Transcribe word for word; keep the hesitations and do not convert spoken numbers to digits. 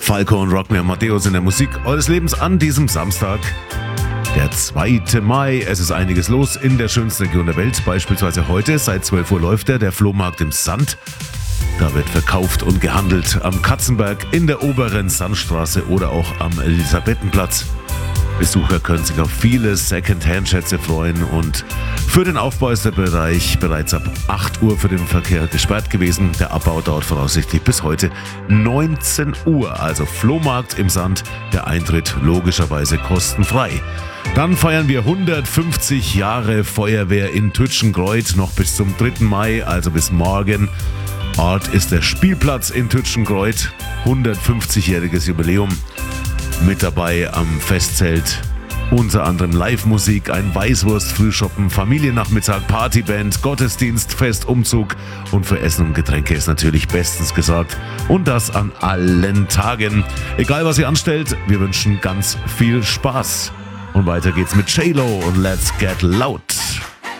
Falco und Rock Me Amadeus in der Musik eures Lebens an diesem Samstag, der zweite Mai. Es ist einiges los in der schönsten Region der Welt. Beispielsweise heute, seit zwölf Uhr läuft der, der Flohmarkt im Sand. Da wird verkauft und gehandelt am Katzenberg, in der oberen Sandstraße oder auch am Elisabethenplatz. Besucher können sich auf viele Second-Hand-Schätze freuen und für den Aufbau ist der Bereich bereits ab acht Uhr für den Verkehr gesperrt gewesen. Der Abbau dauert voraussichtlich bis heute neunzehn Uhr, also Flohmarkt im Sand, der Eintritt logischerweise kostenfrei. Dann feiern wir hundertfünfzig Jahre Feuerwehr in Tütschenkreuth noch bis zum dritten Mai, also bis morgen. Ort ist der Spielplatz in Tütschenkreuth, hundertfünfzigjähriges Jubiläum. Mit dabei am Festzelt unter anderem Live-Musik, ein Weißwurst-Frühschoppen, Familiennachmittag, Partyband, Gottesdienst, Festumzug und für Essen und Getränke ist natürlich bestens gesorgt. Und das an allen Tagen. Egal was ihr anstellt, wir wünschen ganz viel Spaß. Und weiter geht's mit J-Lo und Let's Get Loud.